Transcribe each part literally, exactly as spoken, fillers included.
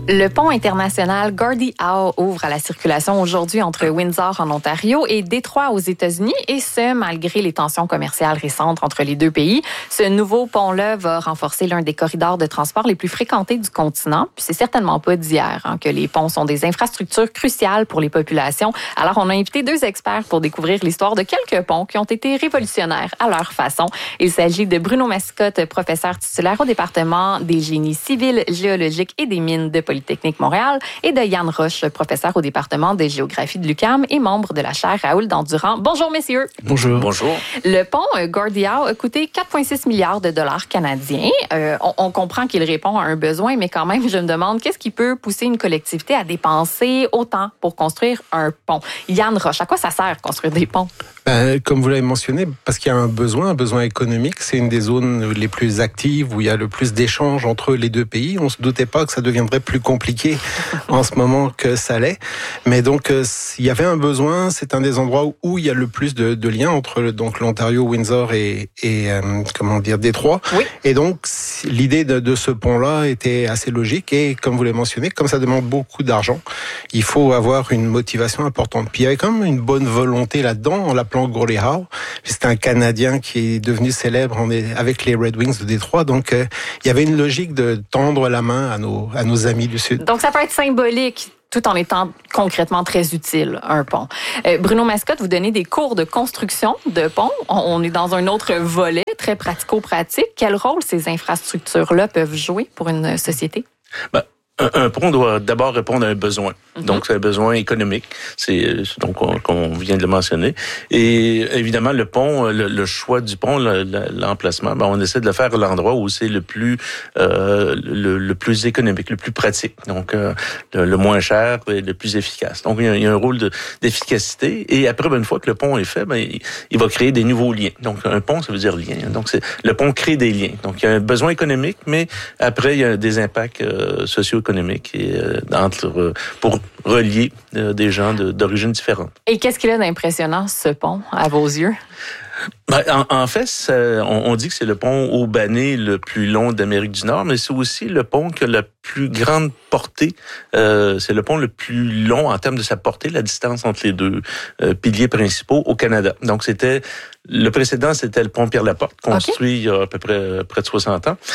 Le pont international Gordie Howe ouvre à la circulation aujourd'hui entre Windsor en Ontario et Détroit aux États-Unis, et ce, malgré les tensions commerciales récentes entre les deux pays. Ce nouveau pont-là va renforcer l'un des corridors de transport les plus fréquentés du continent. Puis c'est certainement pas d'hier hein, que les ponts sont des infrastructures cruciales pour les populations. Alors, on a invité deux experts pour découvrir l'histoire de quelques ponts qui ont été révolutionnaires à leur façon. Il s'agit de Bruno Mascotte, professeur titulaire au département des génies civils, géologiques et des mines de Polytechnique Montréal, et de Yann Roche, professeur au département de géographie de l'U Q A M et membre de la chaire Raoul Dandurand. Bonjour, messieurs. Bonjour. Bonjour. Le pont Gordie Howe a coûté quatre virgule six milliards de dollars canadiens. Euh, on, on comprend qu'il répond à un besoin, mais quand même, je me demande, qu'est-ce qui peut pousser une collectivité à dépenser autant pour construire un pont? Yann Roche, à quoi ça sert construire des ponts? Ben, comme vous l'avez mentionné, parce qu'il y a un besoin, un besoin économique. C'est une des zones les plus actives où il y a le plus d'échanges entre les deux pays. On se doutait pas que ça deviendrait plus compliqué en ce moment que ça l'est. Mais donc, euh, il y avait un besoin. C'est un des endroits où, où il y a le plus de, de liens entre donc l'Ontario, Windsor et, et euh, comment dire, Détroit. Oui. Et donc, l'idée de, de ce pont-là était assez logique. Et comme vous l'avez mentionné, comme ça demande beaucoup d'argent, il faut avoir une motivation importante. Puis il y avait quand même une bonne volonté là-dedans, en l'appelant Gordie Howe. C'est un Canadien qui est devenu célèbre avec les Red Wings de Détroit. Donc, euh, il y avait une logique de tendre la main à nos, à nos amis du Sud. Donc, ça peut être symbolique tout en étant concrètement très utile, un pont. Euh, Bruno Mascotte, vous donnez des cours de construction de ponts. On, on est dans un autre volet très pratico-pratique. Quel rôle ces infrastructures-là peuvent jouer pour une société? Ben, Un, un pont doit d'abord répondre à un besoin. Mm-hmm. Donc, c'est un besoin économique. C'est donc on, on vient de le mentionner. Et évidemment, le pont, le, le choix du pont, le, l'emplacement, ben, on essaie de le faire à l'endroit où c'est le plus euh, le, le plus économique, le plus pratique. Donc, euh, le, le moins cher et le plus efficace. Donc, il y a, il y a un rôle de, d'efficacité. Et après, ben, une fois que le pont est fait, ben, il, il va créer des nouveaux liens. Donc, un pont, ça veut dire lien. Donc, c'est le pont crée des liens. Donc, il y a un besoin économique, mais après, il y a des impacts euh, sociaux économique et euh, entre euh, pour relier euh, des gens de, d'origine différente. Et qu'est-ce qu'il a d'impressionnant, ce pont, à vos yeux? Ben, en, en fait, ça, on, on dit que c'est le pont haubané le plus long d'Amérique du Nord, mais c'est aussi le pont qui a la plus grande portée. Euh, c'est le pont le plus long en termes de sa portée, la distance entre les deux euh, piliers principaux au Canada. Donc, c'était le précédent, c'était le pont Pierre-Laporte, construit okay. il y a à peu près près de soixante ans,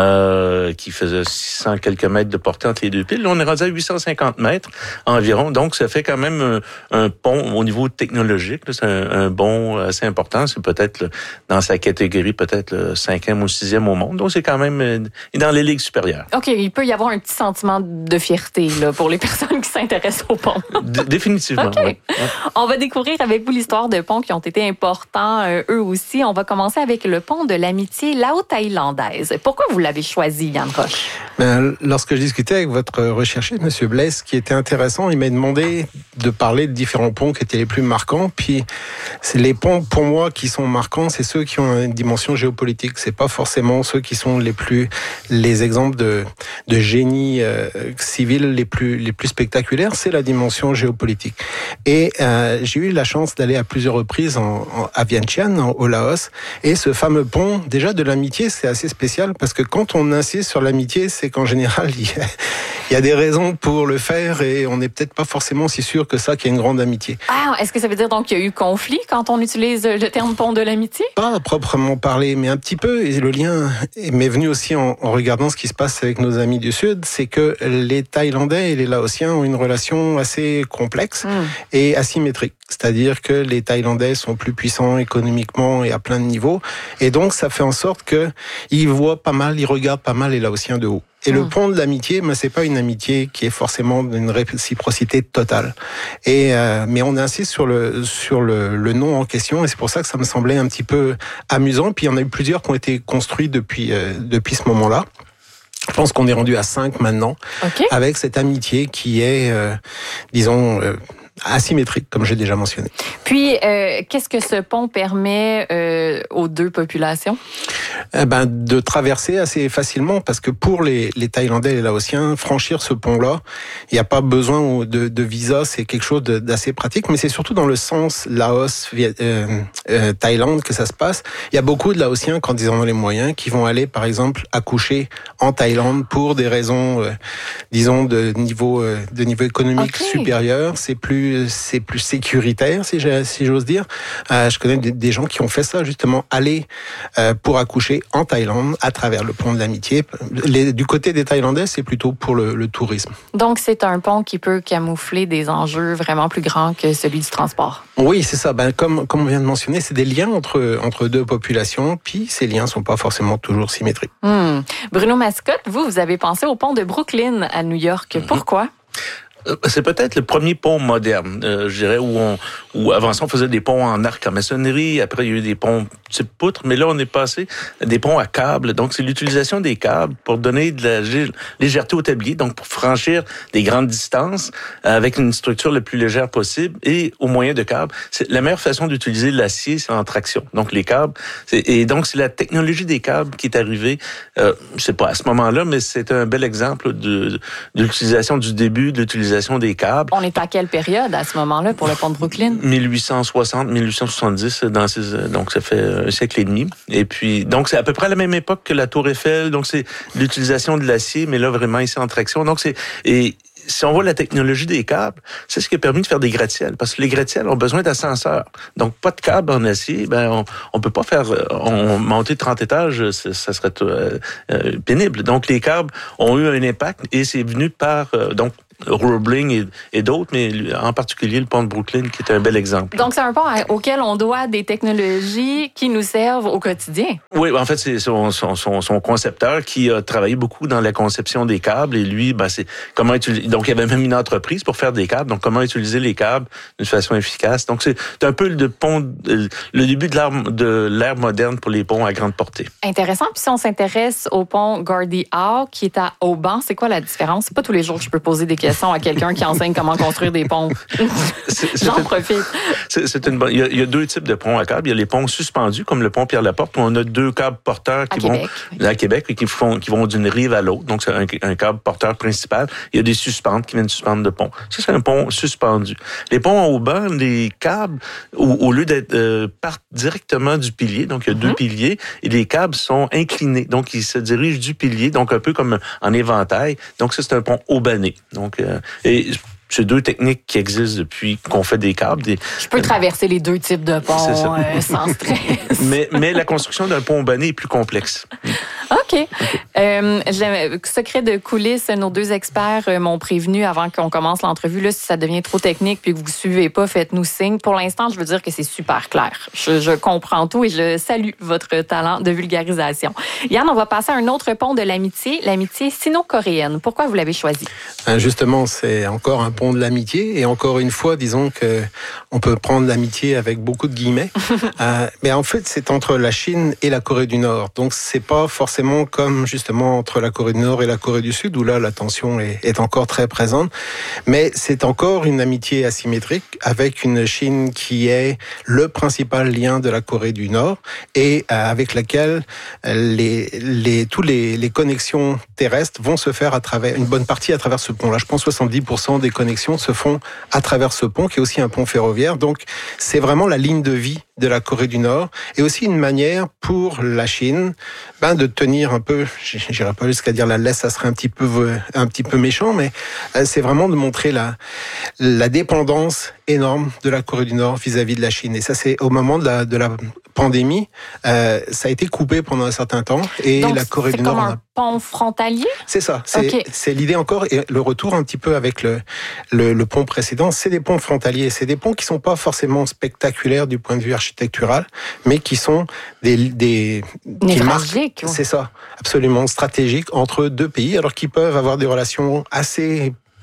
euh, qui faisait six cents quelques mètres de portée entre les deux piles. Là, on est rendu à huit cent cinquante mètres environ. Donc, ça fait quand même un, un pont au niveau technologique. Là, c'est un, un bond assez important. C'est peut-être le, dans sa catégorie, peut-être le cinquième ou sixième au monde. Donc, c'est quand même dans les ligues supérieures. OK, il peut y avoir un petit sentiment de fierté là, pour les personnes qui s'intéressent au pont. D- définitivement, okay. oui. On va découvrir avec vous l'histoire de ponts qui ont été importants Euh, eux aussi. On va commencer avec le pont de l'amitié lao-thaïlandaise. Pourquoi vous l'avez choisi, Yann Roche? Ben, lorsque je discutais avec votre recherché, M. Blaise, ce qui était intéressant, il m'a demandé de parler de différents ponts qui étaient les plus marquants. Puis, c'est les ponts, pour moi, qui sont marquants, c'est ceux qui ont une dimension géopolitique. C'est pas forcément ceux qui sont les plus, les exemples de, de génie euh, civil les plus, les plus spectaculaires. C'est la dimension géopolitique. Et euh, j'ai eu la chance d'aller à plusieurs reprises en, en, à Vientiane, au Laos. Et ce fameux pont, déjà de l'amitié, c'est assez spécial parce que quand on insiste sur l'amitié, c'est qu'en général, il y a, il y a des raisons pour le faire et on n'est peut-être pas forcément si sûr que ça qu'il y a une grande amitié. Ah, est-ce que ça veut dire donc qu'il y a eu conflit quand on utilise le terme pont de l'amitié? Pas à proprement parler, mais un petit peu. Et le lien m'est venu aussi en, en regardant ce qui se passe avec nos amis du Sud, c'est que les Thaïlandais et les Laotiens ont une relation assez complexe mmh. et asymétrique. C'est-à-dire que les Thaïlandais sont plus puissants économiquement et à plein de niveaux. Et donc, ça fait en sorte que ils voient pas mal, ils regardent pas mal les Laotiens de haut. Et mmh. le pont de l'amitié, mais c'est pas une amitié qui est forcément d'une réciprocité totale. Et euh, mais on insiste sur le sur le, le nom en question, et c'est pour ça que ça me semblait un petit peu amusant. Puis il y en a eu plusieurs qui ont été construits depuis euh, depuis ce moment-là. Je pense qu'on est rendu à cinq maintenant, okay. avec cette amitié qui est, euh, disons. Euh, asymétrique, comme j'ai déjà mentionné. Puis, euh, qu'est-ce que ce pont permet euh, aux deux populations? Eh ben, de traverser assez facilement, parce que pour les, les Thaïlandais et les Laotiens, franchir ce pont-là, il n'y a pas besoin de, de visa, c'est quelque chose d'assez pratique, mais c'est surtout dans le sens Laos, euh, euh, Thaïlande que ça se passe. Il y a beaucoup de Laotiens, quand ils en ont les moyens, qui vont aller, par exemple, accoucher en Thaïlande pour des raisons, euh, disons, de niveau, euh, de niveau économique okay. supérieur. C'est plus, c'est plus sécuritaire, si j'ose si dire. Euh, je connais des, des gens qui ont fait ça, justement, aller euh, pour accoucher en Thaïlande à travers le pont de l'Amitié. Les, du côté des Thaïlandais, c'est plutôt pour le, le tourisme. Donc, c'est un pont qui peut camoufler des enjeux vraiment plus grands que celui du transport. Oui, c'est ça. Ben, comme, comme on vient de mentionner, c'est des liens entre, entre deux populations, puis ces liens ne sont pas forcément toujours symétriques. Mmh. Bruno Mascotte, vous, vous avez pensé au pont de Brooklyn à New York. Mmh. Pourquoi? C'est peut-être le premier pont moderne, euh, je dirais, où, on, où avant ça, on faisait des ponts en arc en maçonnerie. Après, il y a eu des ponts type poutre. Mais là, on est passé à des ponts à câbles. Donc, c'est l'utilisation des câbles pour donner de la légèreté au tablier, donc pour franchir des grandes distances avec une structure le plus légère possible et au moyen de câbles. C'est la meilleure façon d'utiliser l'acier, c'est en traction. Donc, les câbles. Et donc, c'est la technologie des câbles qui est arrivée, euh, je sais pas à ce moment-là, mais c'est un bel exemple de, de l'utilisation du début de l'utilisation des câbles. On est à quelle période à ce moment-là pour le pont de Brooklyn? mille huit cent soixante, mille huit cent soixante-dix, dans ces, donc ça fait un siècle et demi. Et puis, donc c'est à peu près à la même époque que la Tour Eiffel. Donc c'est l'utilisation de l'acier, mais là vraiment ici en traction. Donc c'est et si on voit la technologie des câbles, c'est ce qui a permis de faire des gratte-ciels. Parce que les gratte-ciels ont besoin d'ascenseurs. Donc, pas de câbles en acier, ben, on, on peut pas faire, on, monter trente étages, ça, ça serait euh, euh, pénible. Donc, les câbles ont eu un impact et c'est venu par, euh, donc, Roebling et, et d'autres, mais en particulier le pont de Brooklyn, qui est un bel exemple. Donc, c'est un pont auquel on doit des technologies qui nous servent au quotidien. Oui, en fait, c'est son, son, son, son concepteur qui a travaillé beaucoup dans la conception des câbles. Et lui, ben, c'est comment utiliser. Donc, il y avait même une entreprise pour faire des câbles. Donc, comment utiliser les câbles d'une façon efficace. Donc, c'est un peu le pont, le début de l'ère de l'ère moderne pour les ponts à grande portée. Intéressant. Puis, si on s'intéresse au pont Gordie Howe, qui est à Auban, c'est quoi la différence? C'est pas tous les jours que je peux poser des questions à quelqu'un qui enseigne comment construire des ponts. J'en profite. C'est une bonne. Il y, a, il y a deux types de ponts à câbles. Il y a les ponts suspendus, comme le pont Pierre-Laporte, où on a deux câbles porteurs qui à vont Québec. à Québec et qui font qui vont d'une rive à l'autre. Donc c'est un, un câble porteur principal. Il y a des suspentes qui viennent suspendre le pont. Ça c'est un pont suspendu. Les ponts au bas, les câbles, au, au lieu d'être euh, partent directement du pilier. Donc il y a mm-hmm. deux piliers et les câbles sont inclinés. Donc ils se dirigent du pilier, donc un peu comme en éventail. Donc ça c'est un pont aubané. Donc Euh, et c'est deux techniques qui existent depuis qu'on fait des câbles. Des... Je peux traverser les deux types de ponts euh, sans stress. mais, mais la construction d'un pont aubané est plus complexe. OK. okay. Euh, secret de coulisses, nos deux experts m'ont prévenu avant qu'on commence l'entrevue. Là, si ça devient trop technique puis que vous ne suivez pas, faites-nous signe. Pour l'instant, je veux dire que c'est super clair. Je, je comprends tout et je salue votre talent de vulgarisation. Yann, on va passer à un autre pont de l'amitié, l'amitié sino-coréenne. Pourquoi vous l'avez choisi? Justement, c'est encore un pont de l'amitié et encore une fois, disons que on peut prendre l'amitié avec beaucoup de guillemets. euh, mais en fait, c'est entre la Chine et la Corée du Nord. Donc, c'est pas forcément comme justement entre la Corée du Nord et la Corée du Sud où là, la tension est, est encore très présente. Mais c'est encore une amitié asymétrique avec une Chine qui est le principal lien de la Corée du Nord et euh, avec laquelle les, les, tous les, les connexions terrestres vont se faire à travers une bonne partie à travers ce pont-là. Je pense soixante-dix pour cent des connexions se font à travers ce pont, qui est aussi un pont ferroviaire. Donc, c'est vraiment la ligne de vie de la Corée du Nord et aussi une manière pour la Chine ben, de tenir un peu, j'irai pas jusqu'à dire la laisse, ça serait un petit peu, un petit peu méchant, mais c'est vraiment de montrer la, la dépendance énorme de la Corée du Nord vis-à-vis de la Chine. Et ça, c'est au moment de la, de la pandémie, euh, ça a été coupé pendant un certain temps et donc, la Corée du Nord... C'est comme un pont frontalier? C'est ça, c'est okay. c'est l'idée encore et le retour un petit peu avec le, le, le pont précédent, c'est des ponts frontaliers, c'est des ponts qui sont pas forcément spectaculaires du point de vue architectural, mais qui sont des... des qui marquent, c'est ça, absolument stratégiques entre deux pays, alors qu'ils peuvent avoir des relations assez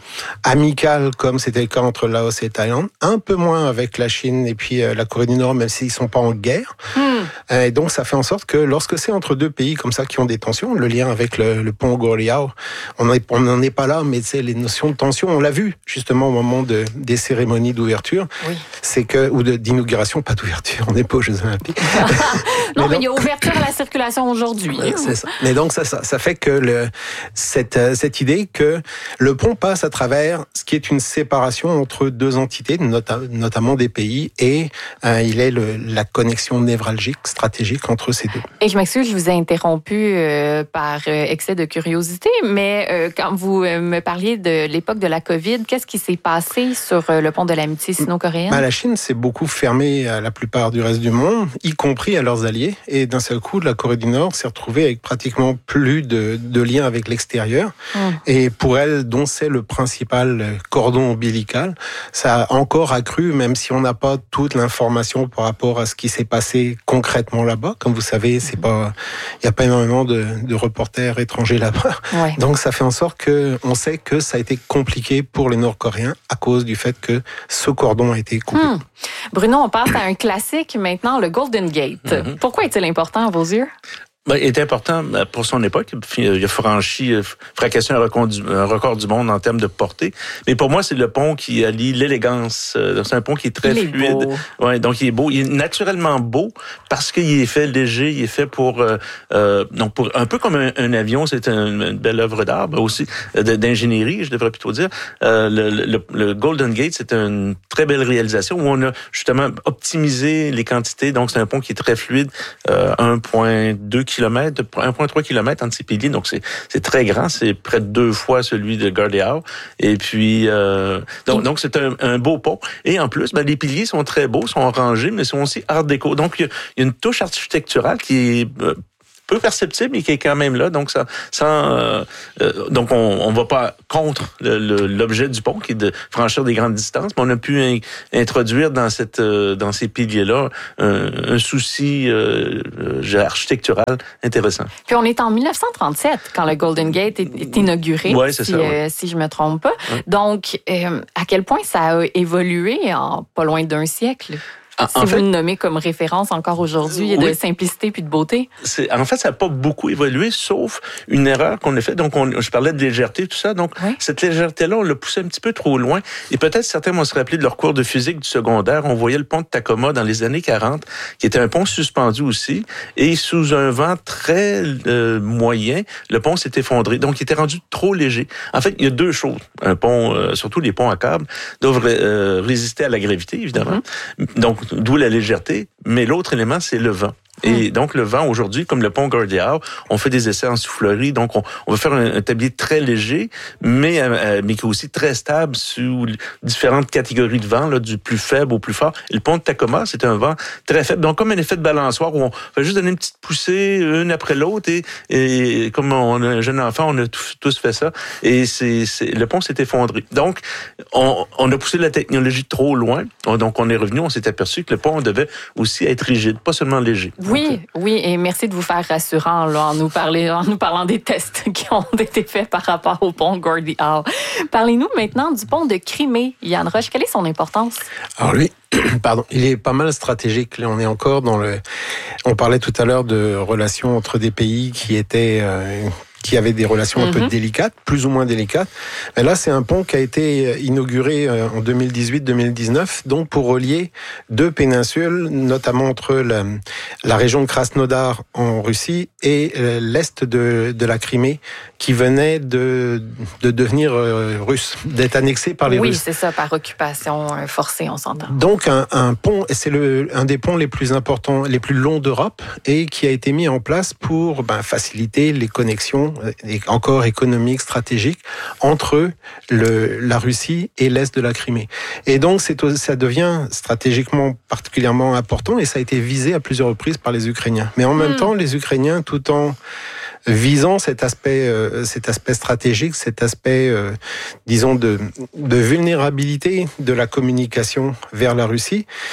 amical comme c'était le cas entre Laos et Thaïlande, un peu moins avec la Chine et puis euh, la Corée du Nord, même s'ils sont pas en guerre. Mm. Et donc ça fait en sorte que lorsque c'est entre deux pays comme ça qui ont des tensions, le lien avec le, le pont Gordie-Howe, on n'en est pas là, mais c'est les notions de tension, on l'a vu justement au moment de, des cérémonies d'ouverture, oui. c'est que ou de, d'inauguration, pas d'ouverture, on n'est pas aux Jeux Olympiques. non, mais, mais il y a ouverture à la circulation aujourd'hui. Ouais, c'est ça. Mais donc ça, ça, ça fait que le, cette, cette idée que le pont passe à travers ce qui est une séparation entre deux entités, nota, notamment des pays, et euh, il est le, la connexion névralgique, stratégique entre ces deux. Et je m'excuse, je vous ai interrompu euh, par euh, excès de curiosité, mais euh, quand vous euh, me parliez de l'époque de la COVID, qu'est-ce qui s'est passé sur euh, le pont de l'amitié sino-coréenne? Ben, la Chine s'est beaucoup fermée à la plupart du reste du monde, y compris à leurs alliés, et d'un seul coup, la Corée du Nord s'est retrouvée avec pratiquement plus de, de liens avec l'extérieur, mmh. et pour elle, dont c'est le principal cordon ombilical, ça a encore accru, même si on n'a pas toute l'information par rapport à ce qui s'est passé concrètement là-bas. Comme vous savez, c'est pas, il y a pas énormément de, de reporters étrangers là-bas. Ouais. Donc ça fait en sorte que on sait que ça a été compliqué pour les Nord-Coréens à cause du fait que ce cordon a été coupé. Hmm. Bruno, on passe à un classique maintenant, le Golden Gate. Mm-hmm. Pourquoi est-il important à vos yeux? Ben, il est important pour son époque. Il a franchi, fracassé un record, du, un record du monde en termes de portée. Mais pour moi, c'est le pont qui allie l'élégance. C'est un pont qui est très il fluide. Est ouais, donc il est beau. Il est naturellement beau parce qu'il est fait léger. Il est fait pour, euh, donc pour un peu comme un, un avion. C'est un, une belle œuvre d'art, mais aussi d'ingénierie, je devrais plutôt dire. Euh, le, le, le Golden Gate, c'est une très belle réalisation où on a justement optimisé les quantités. Donc c'est un pont qui est très fluide, euh, un virgule deux kilomètres, un virgule trois kilomètres entre ses piliers, donc c'est c'est très grand, c'est près de deux fois celui de Gordie-Howe. Et puis euh, donc donc c'est un, un beau pont. Et en plus, ben les piliers sont très beaux, sont rangés, mais sont aussi art déco. Donc il y a, il y a une touche architecturale qui est euh, peu perceptible, mais qui est quand même là. Donc, ça, ça, euh, euh, donc on, on va pas contre le, le, l'objet du pont, qui est de franchir des grandes distances, mais on a pu in, introduire dans cette, euh, dans ces piliers-là un, un souci euh, architectural intéressant. Puis on est en dix-neuf cent trente-sept quand le Golden Gate est, est inauguré, ouais, c'est si, ça, ouais. euh, si je me trompe pas. Ouais. Donc, euh, à quel point ça a évolué en pas loin d'un siècle? En, si en vous fait, le nommez comme référence encore aujourd'hui, oui. de simplicité puis de beauté. C'est, en fait, ça n'a pas beaucoup évolué, sauf une erreur qu'on a faite. Donc, on, je parlais de légèreté, tout ça. Donc, oui. cette légèreté-là, on l'a poussée un petit peu trop loin. Et peut-être certains vont se rappeler de leur cours de physique du secondaire. On voyait le pont de Tacoma dans les années quarante, qui était un pont suspendu aussi. Et sous un vent très euh, moyen, le pont s'est effondré. Donc, il était rendu trop léger. En fait, il y a deux choses. Un pont, euh, surtout les ponts à câbles, doivent euh, résister à la gravité, évidemment. Mm-hmm. Donc, d'où la légèreté, mais l'autre élément, c'est le vent. Et donc, le vent, aujourd'hui, comme le pont Gordie-Howe, on fait des essais en soufflerie. Donc, on, on va faire un, un tablier très léger, mais, euh, mais qui est aussi très stable sous différentes catégories de vent, là, du plus faible au plus fort. Et le pont de Tacoma, c'est un vent très faible. Donc, comme un effet de balançoire où on fait juste donner une petite poussée, une après l'autre. Et, et comme on a un jeune enfant, on a tous fait ça. Et c'est, c'est, le pont s'est effondré. Donc, on, on a poussé la technologie trop loin. Donc, on est revenu, on s'est aperçu que le pont devait aussi être rigide, pas seulement léger. Oui, oui, et merci de vous faire rassurant là, en nous parler, en nous parlant des tests qui ont été faits par rapport au pont Gordie-Howe. Parlez-nous maintenant du pont de Crimée, Yann Roche. Quelle est son importance? Alors lui, pardon, il est pas mal stratégique. Là, on est encore dans le. On parlait tout à l'heure de relations entre des pays qui étaient. Euh, qui avaient des relations un mm-hmm. peu délicates, plus ou moins délicates. Mais là, c'est un pont qui a été inauguré en deux mille dix-huit deux mille dix-neuf, donc pour relier deux péninsules, notamment entre la, la région de Krasnodar en Russie et l'est de, de la Crimée, qui venait de, de devenir euh, russe, d'être annexée par les oui, Russes. Oui, c'est ça, par occupation forcée, on s'entend. Donc un, un pont, c'est le, un des ponts les plus importants, les plus longs d'Europe, et qui a été mis en place pour ben, faciliter les connexions et encore économique, stratégique, entre le, la Russie et l'Est de la Crimée. Et donc, c'est, ça devient stratégiquement particulièrement important et ça a été visé à plusieurs reprises par les Ukrainiens. Mais en même mmh. temps, les Ukrainiens, tout en visant cet aspect, euh, cet aspect stratégique, cet aspect, euh, disons, de, de vulnérabilité de la communication vers la Russie,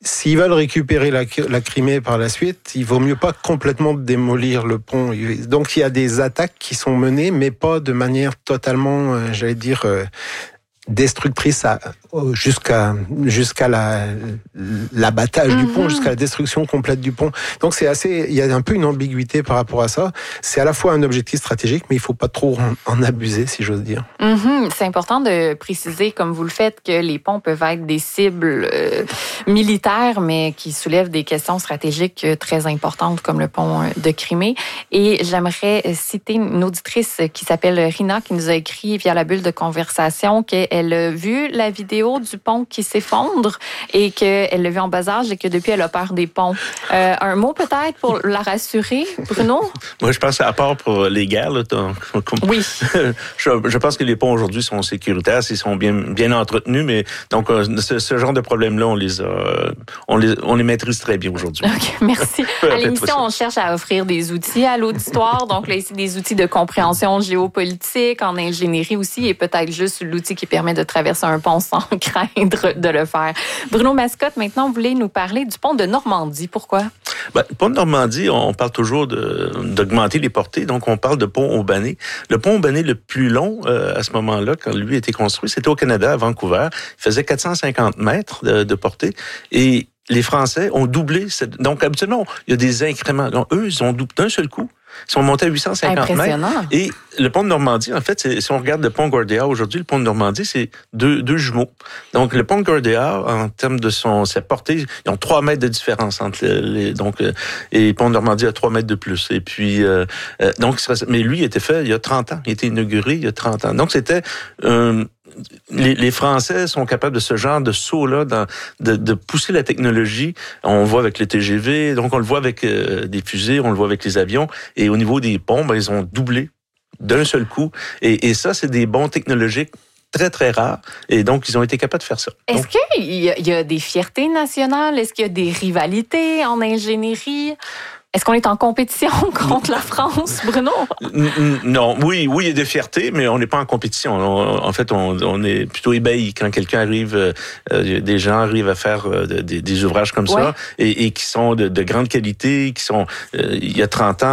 s'ils veulent récupérer la, la Crimée par la suite, il vaut mieux pas complètement démolir le pont. Donc il y a des attaques qui sont menées, mais pas de manière totalement, euh, j'allais dire, euh, destructrice à, jusqu'à jusqu'à la l'abattage mm-hmm. du pont, jusqu'à la destruction complète du pont. Donc c'est assez, il y a un peu une ambiguïté par rapport à ça. C'est à la fois un objectif stratégique, mais il faut pas trop en, en abuser, si j'ose dire. Mm-hmm. C'est important de préciser, comme vous le faites, que les ponts peuvent être des cibles euh, militaires, mais qui soulèvent des questions stratégiques très importantes, comme le pont de Crimée. Et j'aimerais citer une auditrice qui s'appelle Rina, qui nous a écrit via la bulle de conversation qu'elle Elle a vu la vidéo du pont qui s'effondre et qu'elle l'a vu en bas âge et que depuis, elle a peur des ponts. Euh, un mot peut-être pour la rassurer, Bruno? Moi, je pense à part pour les guerres. Là, comme, oui. je, je pense que les ponts aujourd'hui sont sécuritaires, ils sont bien, bien entretenus, mais donc ce, ce genre de problèmes-là, on les, a, on les, on les maîtrise très bien aujourd'hui. OK, merci. À l'émission, on cherche à offrir des outils à l'auditoire. Donc là, ici, des outils de compréhension géopolitique, en ingénierie aussi, et peut-être juste l'outil qui permet de traverser un pont sans craindre de le faire. Bruno Mascotte, maintenant, vous voulez nous parler du pont de Normandie. Pourquoi? Ben, le pont de Normandie, on parle toujours de, d'augmenter les portées, donc on parle de pont Aubané. Le pont Aubané le plus long euh, à ce moment-là, quand lui a été construit, c'était au Canada, à Vancouver. Il faisait quatre cent cinquante mètres de, de portée et les Français ont doublé. Cette... Donc, habituellement, il y a des incréments. Donc, eux, ils ont doublé d'un seul coup. Ils sont montés à huit cent cinquante mètres. Et le pont de Normandie, en fait, c'est, si on regarde le pont Gordéa aujourd'hui, le pont de Normandie, c'est deux, deux jumeaux. Donc, le pont de Gordéa, en termes de son, sa portée, ils ont trois mètres de différence entre les, les donc, et le pont de Normandie a trois mètres de plus. Et puis, euh, donc, mais lui, il était fait il y a trente ans. Il a été inauguré il y a trente ans. Donc, c'était, euh, Les, les Français sont capables de ce genre de saut-là, dans, de, de pousser la technologie. On le voit avec le T G V, donc on le voit avec euh, des fusées, on le voit avec les avions. Et au niveau des ponts, ben, ils ont doublé d'un seul coup. Et, et ça, c'est des bons technologiques très, très rares. Et donc, ils ont été capables de faire ça. Est-ce donc, qu'il y a, il y a des fiertés nationales? Est-ce qu'il y a des rivalités en ingénierie? Est-ce qu'on est en compétition contre la France, Bruno? Non, oui, oui, il y a des fiertés, mais on n'est pas en compétition. On, en fait, on, on est plutôt ébahis quand quelqu'un arrive, euh, des gens arrivent à faire euh, des, des ouvrages comme ouais. ça et, et qui sont de, de grande qualité, qui sont, euh, il y a trente ans,